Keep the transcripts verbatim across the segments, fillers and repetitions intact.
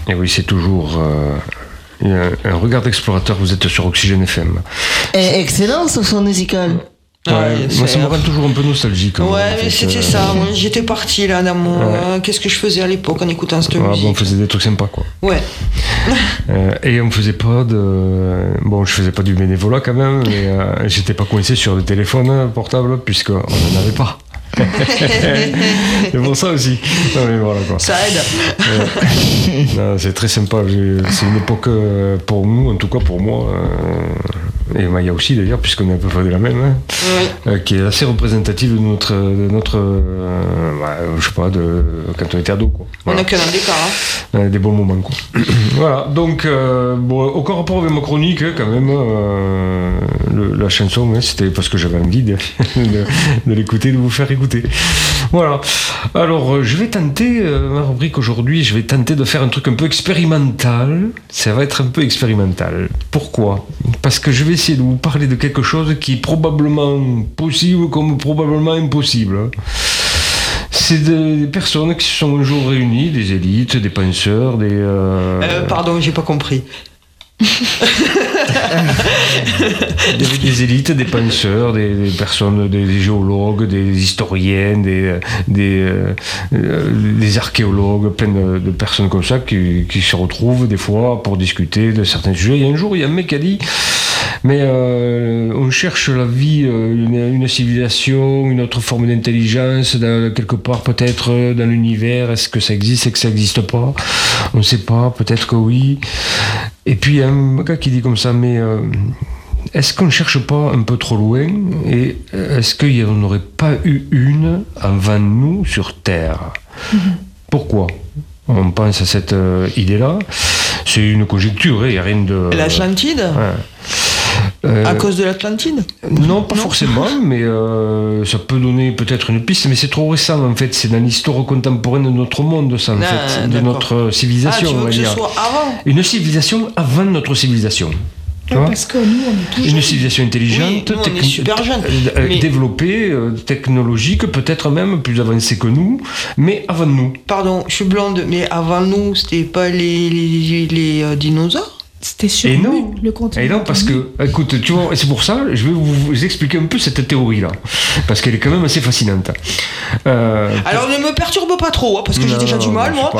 Et oui, c'est toujours euh, un, un regard d'explorateur, vous êtes sur Oxygène F M. Et excellent ce son musical. Ouais, Ouais, moi, c'est- ça me rend toujours un peu nostalgique. Ouais, moi, en mais fait. c'était Euh, ça. Moi, j'étais parti là dans mon. Ouais. euh, Qu'est-ce que je faisais à l'époque en écoutant cette ah, bon, on musique. faisait des trucs sympas, quoi. Ouais. Euh, et on faisait pas de. Bon, je faisais pas du bénévolat quand même, mais euh, j'étais pas coincé sur le téléphone portable, puisqu'on n'en avait pas. C'est pour ça aussi. Non, mais voilà, quoi. Ça aide. Euh, non, c'est très sympa. J'ai- C'est une époque euh, pour nous, en tout cas pour moi, euh, et Maya aussi d'ailleurs, puisqu'on est à peu près de la même, hein, Ouais. euh, qui est assez représentative de notre, de notre euh, bah, je sais pas, de quand on était ado, quoi. On Voilà. a qu'un an d'écart. Hein. Euh, des bons moments, quoi. Voilà, donc euh, bon, aucun rapport avec ma chronique, hein, quand même. euh, le- la chanson, hein, c'était parce que j'avais envie de, de, de l'écouter, de vous faire écouter. Voilà. Alors, euh, je vais tenter, euh, ma rubrique aujourd'hui, je vais tenter de faire un truc un peu expérimental. Ça va être un peu expérimental. Pourquoi ? Parce que je vais essayer de vous parler de quelque chose qui est probablement possible comme probablement impossible. C'est des des personnes qui se sont un jour réunies, des élites, des penseurs, des... euh, Euh, pardon, j'ai pas compris. Il y avait des élites, des penseurs, des, des personnes, des, des géologues, des historiens, des, des, euh, euh, des archéologues, plein de, de personnes comme ça qui, qui se retrouvent des fois pour discuter de certains sujets. Il y a un jour, il y a un mec qui a dit mais euh, on cherche la vie, euh, une, une civilisation, une autre forme d'intelligence, dans- quelque part peut-être dans l'univers. Est-ce que ça existe, est-ce que ça n'existe pas? On ne sait pas, peut-être que oui. Et puis il y a un gars qui dit comme ça, mais euh, est-ce qu'on ne cherche pas un peu trop loin? Et est-ce qu'il n'y en aurait pas eu une avant nous sur Terre? Pourquoi on pense à cette euh, idée-là? C'est une conjecture, il n'y a rien de... L'Atlantide Ouais. Euh, À cause de l'Atlantide non, pas Non. forcément, mais euh, ça peut donner peut-être une piste, mais c'est trop récent en fait. C'est dans l'histoire contemporaine de notre monde, ça en Ah, fait, de d'accord. notre Ah, civilisation, tu on veux va que ce dire. soit avant Une civilisation avant notre civilisation. Tu Ouais, vois, parce que nous, on est tout une jeunes. civilisation intelligente, Oui, nous, on est techni- super jeunes. euh, Mais- développée, euh, technologique, peut-être même plus avancée que nous, mais avant nous. Pardon, je suis blonde, mais avant nous, c'était pas les, les, les, euh, dinosaures? C'était sur Et nous, non. le continent. Et non, parce que, écoute, tu vois, et c'est pour ça, je vais vous, vous expliquer un peu cette théorie-là, parce qu'elle est quand même assez fascinante. Euh, Alors ne me perturbe pas trop, hein, parce que j'ai Non, déjà du mal, je sais moi. pas.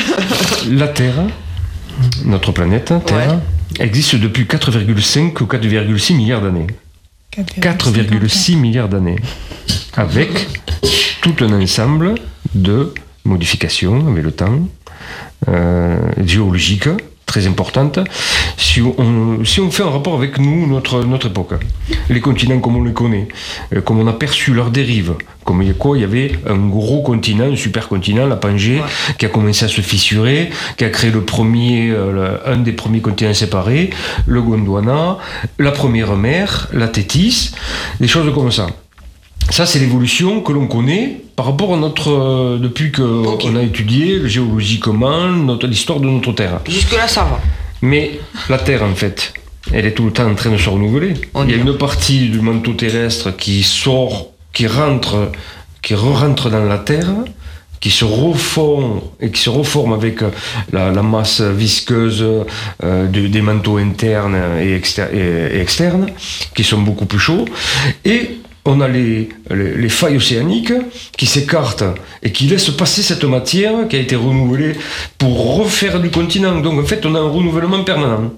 La Terre, notre planète Terre, existe depuis quatre virgule cinq ou quatre virgule six milliards d'années. quatre virgule six milliards d'années. Avec tout un ensemble de modifications avec le temps, euh, géologiques, très importantes. Si on, si on fait un rapport avec nous, notre, notre époque, les continents comme on les connaît, euh, comme on a perçu leur dérive, comme il y a quoi, il y avait un gros continent, un supercontinent, la Pangée, Ouais. qui a commencé à se fissurer, qui a créé le premier, euh, le- un des premiers continents séparés, le Gondwana, la première mer, la Tétis, des choses comme ça. Ça, c'est l'évolution que l'on connaît par rapport à notre... euh, depuis qu'on Ok. a étudié géologiquement notre, l'histoire de notre Terre. Jusque-là, ça va. Mais la Terre, en fait, elle est tout le temps en train de se renouveler. On Il y a y une partie du manteau terrestre qui sort, qui rentre, qui re-rentre dans la Terre, qui se reforme et qui se reforme avec euh, la, la masse visqueuse euh, de- des manteaux internes et, exter- et- et externes, qui sont beaucoup plus chauds. Et on a les, les, les failles océaniques qui s'écartent et qui laissent passer cette matière qui a été renouvelée pour refaire du continent. Donc en fait, on a un renouvellement permanent.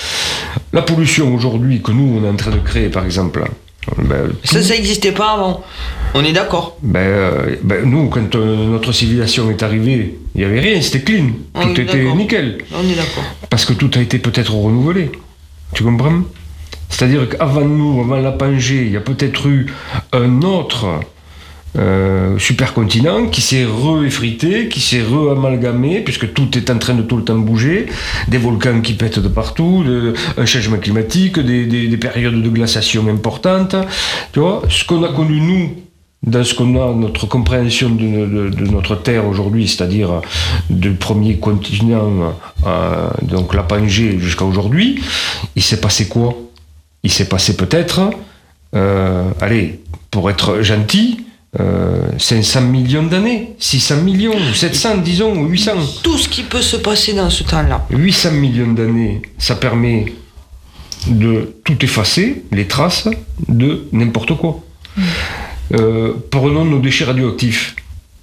La pollution aujourd'hui que nous, on est en train de créer, par exemple, ben, Ça, ça n'existait pas avant. On est d'accord. ben, euh, ben, nous, quand euh, notre civilisation est arrivée, il n'y avait rien, c'était clean. On Tout est était d'accord. nickel. On est d'accord. Parce que tout a été peut-être renouvelé. Tu comprends? C'est-à-dire qu'avant nous, avant la Pangée, il y a peut-être eu un autre euh, supercontinent qui s'est re-effrité, qui s'est re-amalgamé, puisque tout est en train de tout le temps bouger, des volcans qui pètent de partout, de, un changement climatique, des, des, des périodes de glaciation importantes. Tu vois, ce qu'on a connu nous, dans ce qu'on a, notre compréhension de, de, de notre Terre aujourd'hui, c'est-à-dire du premier continent, euh, donc la Pangée, jusqu'à aujourd'hui, il s'est passé quoi? Il s'est passé peut-être, euh, allez, pour être gentil, euh, cinq cents millions d'années, six cents millions, sept cents, disons, ou huit cents. Tout ce qui peut se passer dans ce temps-là. huit cents millions d'années, ça permet de tout effacer, les traces de n'importe quoi. Mmh. Euh, prenons nos déchets radioactifs.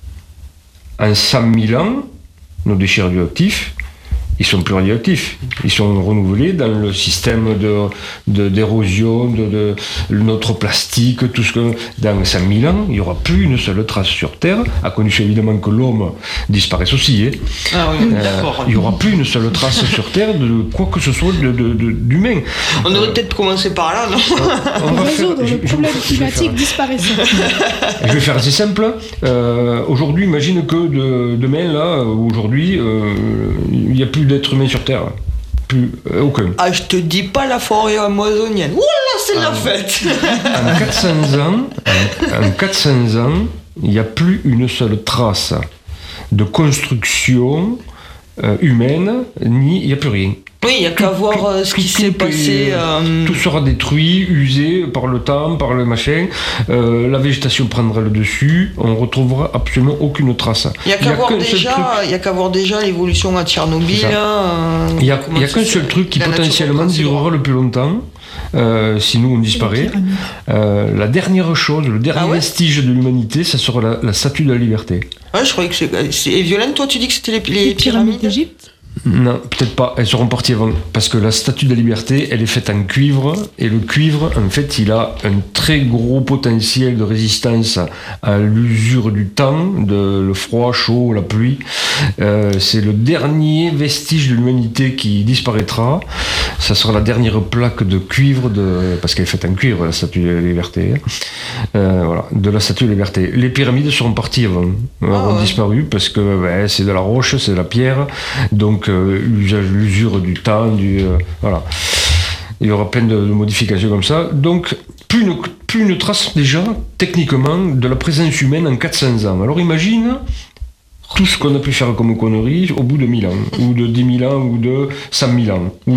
En cent mille ans, nos déchets radioactifs, ils sont plus radioactifs. Ils sont renouvelés dans le système de, de, d'érosion, de, de notre plastique, tout ce que... Dans cent mille ans, il n'y aura plus une seule trace sur Terre, à condition évidemment que l'homme disparaisse aussi. Hein. Ah oui, euh, d'accord. Il n'y aura plus une seule trace sur Terre de quoi que ce soit de, de, de, d'humain. On devrait euh, peut-être commencer par là, non? On va résoudre le problème climatique disparaissant. Je vais faire assez simple. Euh, aujourd'hui, imagine que de, demain, là, aujourd'hui, euh, il n'y a plus d'êtres humains sur Terre. Plus euh, aucun. Ah, je te dis pas la forêt amazonienne. Oula, c'est la fête. En quatre cents ans, en, en quatre cents ans, il n'y a plus une seule trace de construction euh, humaine, ni il n'y a plus rien. Oui, il n'y a qu'à voir euh, ce qui s'est passé. Euh... Tout sera détruit, usé par le temps, par le machin. Euh, la végétation prendra le dessus. On ne retrouvera absolument aucune trace. Il n'y a qu'à voir, qu voir déjà l'évolution à Tchernobyl. Euh, il n'y a, a qu'un seul truc qui potentiellement durera le plus longtemps. Euh, si nous on disparaît, euh, la dernière chose, le dernier ah ouais vestige de l'humanité, ça sera la, la statue de la liberté. Ouais, je croyais que c'est. Et Violaine, toi tu dis que c'était les, les, les pyramides d'Égypte? Non, peut-être pas, elles seront parties avant, parce que la statue de la liberté, elle est faite en cuivre, et le cuivre, en fait, il a un très gros potentiel de résistance à l'usure du temps, de le froid, chaud, la pluie. Euh, c'est le dernier vestige de l'humanité qui disparaîtra. Ça sera la dernière plaque de cuivre, de, parce qu'elle est faite en cuivre, la statue de la liberté. Euh, voilà, de la statue de la liberté. Les pyramides seront parties avant, elles auront ah ouais. disparu, parce que ben, c'est de la roche, c'est de la pierre, donc Euh, l'usure du temps, du, euh, voilà. Il y aura plein de, de modifications comme ça. Donc, plus une, plus une trace déjà, techniquement, de la présence humaine en quatre cents ans. Alors imagine tout ce qu'on a pu faire comme conneries au bout de mille ans, ou de dix mille ans, ou de cent mille ans. Ou...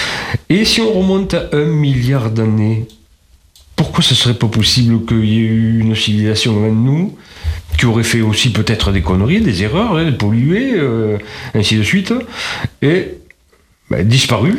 Et si on remonte à un milliard d'années, pourquoi ce serait pas possible qu'il y ait eu une civilisation avant nous qui aurait fait aussi peut-être des conneries, des erreurs, hein, polluer, euh, ainsi de suite, et ben, disparu.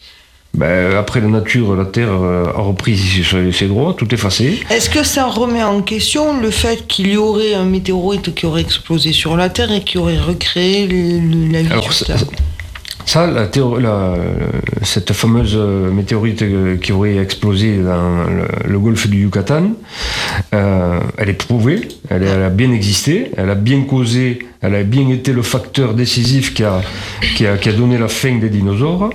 Ben, après la nature, la Terre a repris ses, ses droits, tout effacé. Est-ce que ça remet en question le fait qu'il y aurait un météorite qui aurait explosé sur la Terre et qui aurait recréé le, la vie Alors, sur Terre? Ça, la théorie, la, cette fameuse météorite qui aurait explosé dans le, le golfe du Yucatan, euh, elle est prouvée, elle, elle a bien existé, elle a bien causé, elle a bien été le facteur décisif qui a, qui a, qui a donné la fin des dinosaures.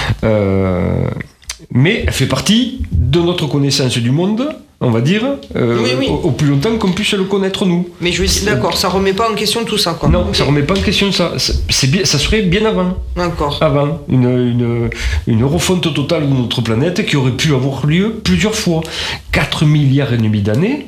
Euh, mais elle fait partie de notre connaissance du monde, on va dire, euh, oui, oui. Au, au plus longtemps qu'on puisse le connaître nous. Mais je suis d'accord, ça remet pas en question tout ça, quoi. Non, okay. ça remet pas en question ça. C'est bien, ça serait bien avant. D'accord. Avant, une, une, une refonte totale de notre planète qui aurait pu avoir lieu plusieurs fois. quatre milliards et demi d'années,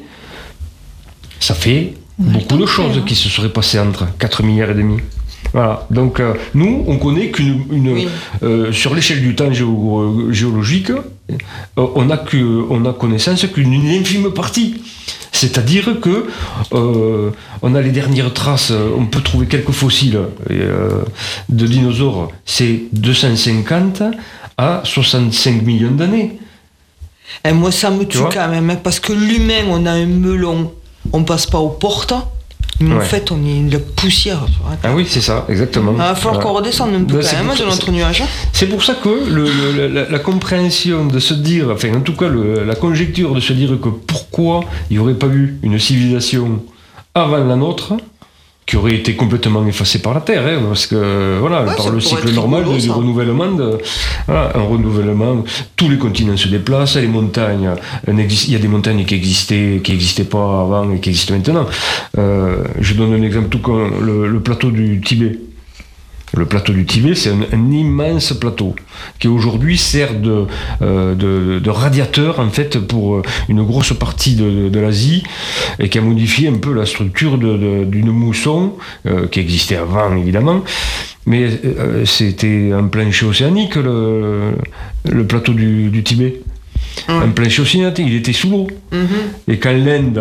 ça fait beaucoup de choses hein. qui se seraient passées entre quatre milliards et demi. Voilà, donc euh, nous, on connaît qu'une une, oui. euh, sur l'échelle du temps géo, géologique, euh, on a que, on a connaissance qu'une infime partie. C'est-à-dire que euh, on a les dernières traces, on peut trouver quelques fossiles euh, de dinosaures, c'est deux cent cinquante à soixante-cinq millions d'années. Et moi, ça me tue quand même, parce que l'humain, on a un melon, on passe pas aux portes. Mais ouais. en fait, on est de la poussière. Ah oui, c'est ça, exactement. Il va falloir voilà. qu'on redescende un peu là, quand même de notre nuage. C'est pour ça que le, le, la, la compréhension de se dire, enfin en tout cas le, la conjecture de se dire que pourquoi il n'y aurait pas eu une civilisation avant la nôtre, qui aurait été complètement effacée par la Terre, hein, parce que voilà, ouais, par le cycle normal rigolo, du renouvellement, de, voilà, un renouvellement, tous les continents se déplacent, les montagnes, il y a des montagnes qui existaient, qui n'existaient pas avant et qui existent maintenant. Euh, je donne un exemple tout comme le, le plateau du Tibet. Le plateau du Tibet, c'est un, un immense plateau qui aujourd'hui sert de, euh, de, de radiateur en fait pour une grosse partie de, de l'Asie et qui a modifié un peu la structure de, de, d'une mousson euh, qui existait avant évidemment, mais euh, c'était un plancher océanique le, le plateau du, du Tibet. Ouais. Un plancher océanique, il était sous l'eau. Mm-hmm. Et quand l'Inde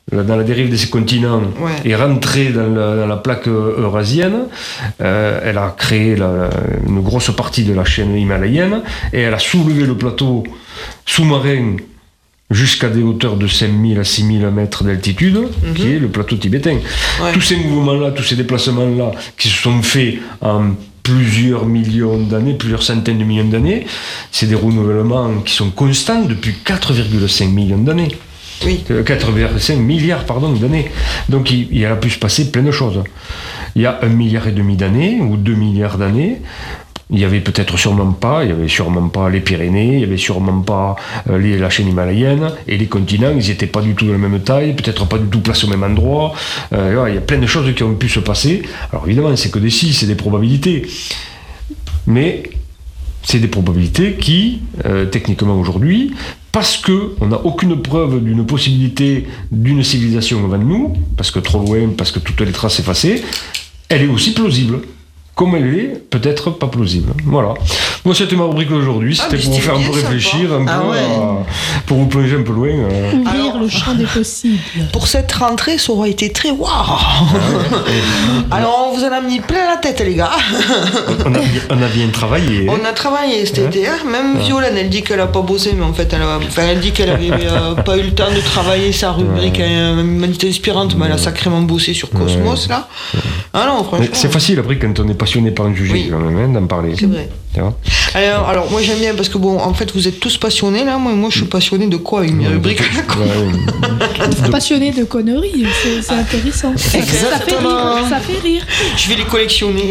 dans la dérive de ces continents, ouais. est rentrée dans la, dans la plaque eurasienne. Euh, elle a créé la, une grosse partie de la chaîne himalayenne et elle a soulevé le plateau sous-marin jusqu'à des hauteurs de cinq mille à six mille mètres d'altitude, mm-hmm. qui est le plateau tibétain. Ouais. Tous ces mouvements-là, tous ces déplacements-là, qui se sont faits en plusieurs millions d'années, plusieurs centaines de millions d'années, c'est des renouvellements qui sont constants depuis quatre virgule cinq millions d'années. Oui. quatre virgule cinq milliards pardon, d'années. Donc il, il a pu se passer plein de choses. Il y a un milliard et demi d'années, ou deux milliards d'années, il y avait peut-être sûrement pas, il y avait sûrement pas les Pyrénées, il y avait sûrement pas euh, les, la chaîne himalayenne, et les continents, ils n'étaient pas du tout de la même taille, peut-être pas du tout placés au même endroit. Euh, ouais, il y a plein de choses qui ont pu se passer. Alors évidemment, c'est que des si, c'est des probabilités. Mais c'est des probabilités qui, euh, techniquement aujourd'hui, parce qu'on n'a aucune preuve d'une possibilité d'une civilisation avant nous, parce que trop loin, parce que toutes les traces effacées, elle est aussi plausible. Comme elle est, peut-être pas plausible. Voilà. Moi, c'était ma rubrique d'aujourd'hui. C'était ah, pour vous faire un peu réfléchir, un ah peu ouais. à, pour vous plonger un peu loin. Euh. Ouvrir Alors, le champ des possibles. Pour cette rentrée, ça aurait été très waouh. Ah ouais. Alors, on vous en a mis plein la tête, les gars. on, a, on a bien travaillé. On a travaillé cet ouais. été. Hein. Même ouais. Violaine, elle dit qu'elle a pas bossé, mais en fait, elle, a, enfin, elle dit qu'elle avait euh, pas eu le temps de travailler sa rubrique ouais. Humanité inspirante, mais elle a sacrément bossé sur Cosmos, ouais. là. Ouais. Ah non, franchement. Mais c'est facile après quand on est passionné par un sujet, oui. quand même, hein, d'en parler. C'est vrai. Alors, alors, moi j'aime bien parce que bon, en fait, vous êtes tous passionnés là. Moi, moi je suis passionné de quoi? Une ouais, rubrique. Ouais, passionné de conneries, c'est, c'est intéressant. Ça fait rire, ça fait rire. Je vais les collectionner.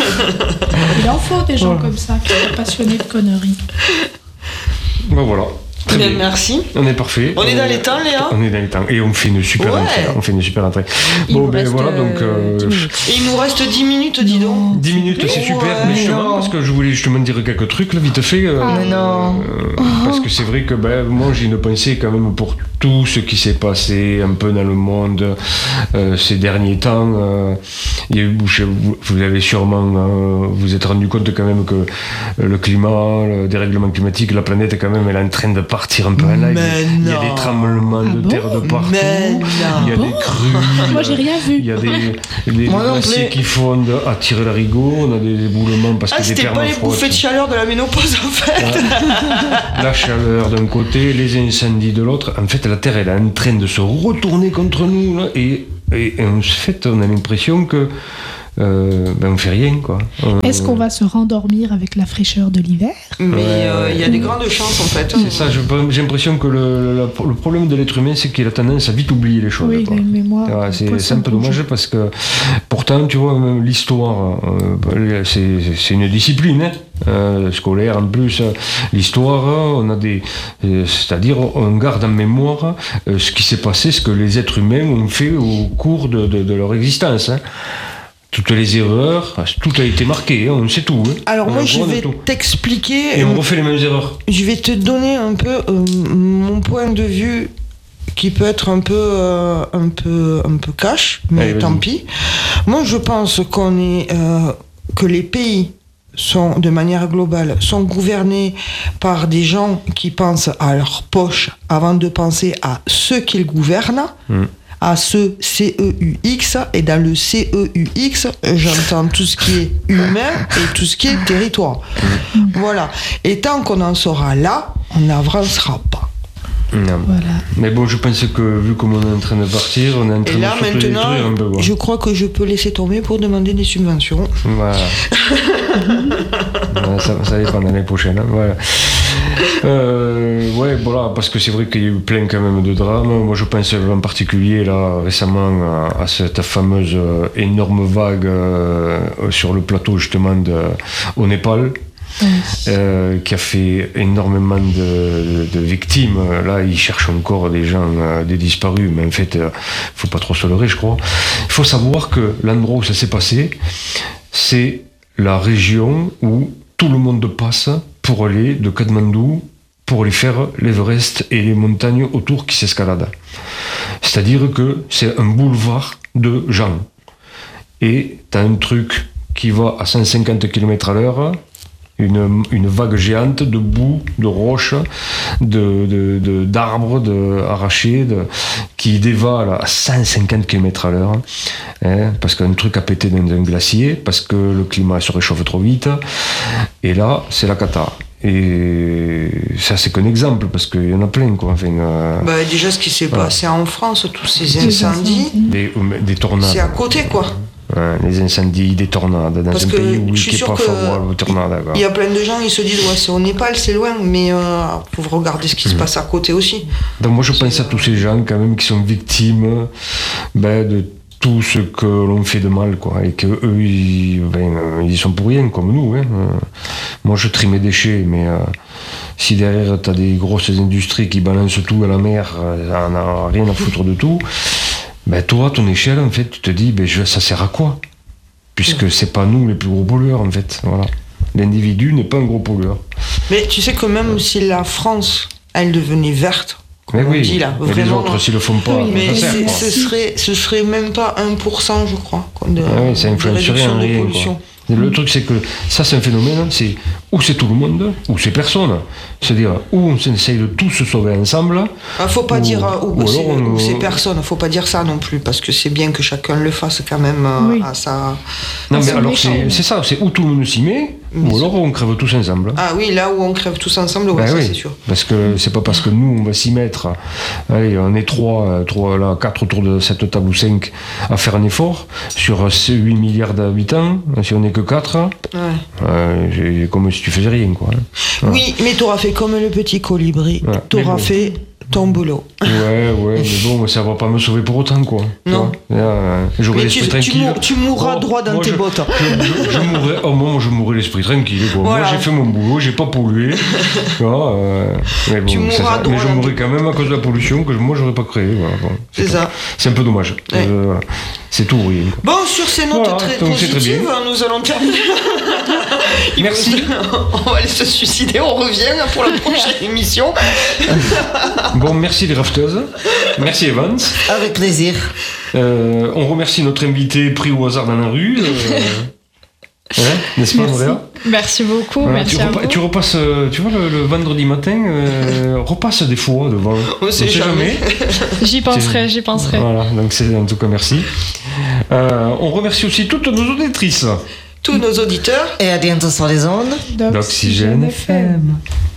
Il en faut des gens ouais. comme ça qui sont passionnés de conneries. Ben voilà. Très bien, merci. On est parfait. On, on est dans est, les temps, Léa. On est dans les temps et on fait une super ouais. entrée. On fait une super entrée. Il bon, ben voilà donc. Euh, et il nous reste dix minutes, dis donc. dix minutes, c'est super. Ouais, mais justement, non. parce que je voulais justement dire quelques trucs là, vite fait. Euh, ah, mais non. Euh, parce que c'est vrai que ben moi j'ai une pensée quand même pour tout ce qui s'est passé un peu dans le monde euh, ces derniers temps. Euh, il y a eu, vous, vous avez sûrement euh, vous êtes rendu compte quand même que euh, le climat, le dérèglement climatique, la planète quand même, elle est en train de partir un peu en live. Il y a des tremblements ah de bon terre de partout. Mais il y a bon des crues. Moi j'ai rien vu. Il y a des, des glaciers qui fondent à tirer l'arigot. On a des éboulements parce ah, que des permafrosts. C'était pas les bouffées de chaleur de la ménopause en fait. La, la chaleur d'un côté, les incendies de l'autre. En fait, la terre elle est en train de se retourner contre nous là, et, et, et en fait, on a l'impression que Euh, ben on fait rien quoi. Euh... Est-ce qu'on va se rendormir avec la fraîcheur de l'hiver? Mais il ouais, euh, ouais. y a des grandes chances en fait. C'est ça, je, j'ai l'impression que le, le, le problème de l'être humain, c'est qu'il a tendance à vite oublier les choses. Oui, il a une mémoire. Ouais, c'est, c'est un peu dommage parce que pourtant, tu vois, même l'histoire, euh, c'est, c'est une discipline hein, euh, scolaire en plus. L'histoire, on a des, euh, c'est-à-dire on garde en mémoire euh, ce qui s'est passé, ce que les êtres humains ont fait au cours de, de, de leur existence. Hein. Toutes les erreurs, tout a été marqué, hein, on sait tout. Hein. Alors on moi je vais t'expliquer... Et on refait les mêmes erreurs. Je vais te donner un peu euh, mon point de vue qui peut être un peu, euh, un peu, un peu cash, mais Allez, tant pis. Moi je pense qu'on est, euh, que les pays sont, de manière globale, sont gouvernés par des gens qui pensent à leur poche avant de penser à ceux qu'ils gouvernent. Mmh. À ce C E U X, et dans le C E U X, j'entends tout ce qui est humain et tout ce qui est territoire. Mmh. Voilà. Et tant qu'on en sera là, on n'avancera pas. Non. Voilà. Mais bon, je pense que vu comme on est en train de partir, on est en train et là, de se maintenant, un peu. Je crois que je peux laisser tomber pour demander des subventions. Voilà. voilà ça, ça dépend l'année prochaine. Hein. Voilà. Euh, ouais, voilà, parce que c'est vrai qu'il y a eu plein quand même de drames. Moi, je pense en particulier là récemment à, à cette fameuse euh, énorme vague euh, sur le plateau justement de, au Népal. Oui. Euh, qui a fait énormément de, de, de victimes. Là, ils cherchent encore des gens, euh, des disparus, mais en fait, il euh, ne faut pas trop se leurrer, je crois. Il faut savoir que l'endroit où ça s'est passé, c'est la région où tout le monde passe pour aller de Katmandou pour aller faire l'Everest et les montagnes autour qui s'escaladent. C'est-à-dire que c'est un boulevard de gens. Et tu as un truc qui va à cent cinquante kilomètres à l'heure, une, une vague géante de boue, de roches, de, de, de, d'arbres de, arrachés, de, qui dévalent à cent cinquante kilomètres à l'heure, hein, parce qu'un truc a pété dans un glacier, parce que le climat se réchauffe trop vite, et là, c'est la cata. Et ça, c'est qu'un exemple, parce qu'il y en a plein, quoi. Enfin, euh, bah, déjà, ce qui s'est voilà. passé en France, tous ces incendies, des, des tornades. C'est à côté, quoi. Ouais, les incendies, des tornades, dans Parce un que pays où je il n'est pas favorable aux tornades. Il y a plein de gens, ils se disent, ouais, c'est au Népal, c'est loin, mais il euh, faut regarder ce qui mmh. se passe à côté aussi. Donc moi, je pense à tous ces gens, quand même, qui sont victimes ben, de tout ce que l'on fait de mal, quoi, et que eux ils, ben, ils y sont pour rien, comme nous, hein. Moi je trie mes déchets, mais euh, si derrière t'as des grosses industries qui balancent tout à la mer, ça n'a rien à foutre de tout, ben toi, à ton échelle, en fait, tu te dis, ben je, ça sert à quoi, puisque c'est pas nous les plus gros pollueurs, en fait, voilà. L'individu n'est pas un gros pollueur. Mais tu sais que même si la France, elle devenait verte, mais oui, dit, là, mais vraiment, les autres, s'ils le font pas, oui, mais ça sert, ce serait, ce serait même pas un pour cent, je crois, de, ah oui, ça de réduction rien, de pollution. Quoi. Le truc, c'est que ça, c'est un phénomène, c'est ou c'est tout le monde, ou c'est personne. C'est-à-dire, ou on essaye de tous se sauver ensemble. Il ne faut pas ou, dire ou, ou, c'est, on, ou c'est personne, il ne faut pas dire ça non plus, parce que c'est bien que chacun le fasse quand même oui. à sa. Non, mais alors, c'est, c'est ça, c'est où tout le monde s'y met, mais ou alors on crève tous ensemble. Ah oui, là où on crève tous ensemble, ouais, ben ça oui, c'est sûr. Parce que c'est pas parce que nous, on va s'y mettre, allez, on est trois, trois là, quatre autour de cette table ou cinq, à faire un effort, sur ces huit milliards d'habitants, si on n'est que quatre. Ouais. Euh, j'ai, comme si tu faisais rien, quoi. Ouais. Oui, mais t'auras fait comme le petit colibri. Ouais. T'auras bon. fait ton boulot. Ouais, ouais, mais bon, ça va pas me sauver pour autant, quoi. Non. Euh, j'aurai mais l'esprit tu, tranquille. Tu, mour, tu mourras oh, droit dans tes je, bottes. Je, je, je mourrai, oh, moi, je mourrai l'esprit tranquille, quoi. Voilà. Moi, j'ai fait mon boulot, j'ai pas pollué. Voilà, euh, mais bon, tu mourras ça, droit mais je mourrai quand même à cause de la pollution que moi, j'aurais pas créée. Voilà, bon, c'est, c'est ça. C'est un peu dommage. Ouais. Euh, voilà. C'est tout, oui. Bon, sur ces notes voilà, très positives, très nous allons terminer. Merci. On va aller se suicider, on revient pour la prochaine émission. Bon, merci les rafteuses. Merci Evans. Avec plaisir. Euh, on remercie notre invité pris au hasard dans la rue. Euh, hein, n'est-ce pas, Andrea ? Merci beaucoup. Voilà, merci tu, à repa- vous. tu repasses, tu vois, le, le vendredi matin, euh, repasse des fois devant. On sait jamais. J'y penserai, j'y penserai. Voilà, donc c'est en tout cas merci. Euh, on remercie aussi toutes nos auditrices. Tous nos auditeurs. Et à bientôt sur les ondes d'Oxygène F M.